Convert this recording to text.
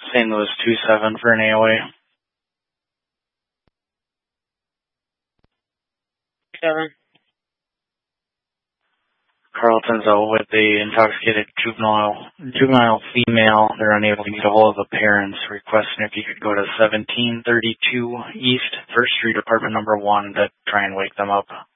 St. Louis 27 for an AOA. 7. Carlton's out with a intoxicated juvenile female. They're unable to get a hold of the parents, requesting if you could go to 1732 East 1st Street, apartment number 1, to try and wake them up.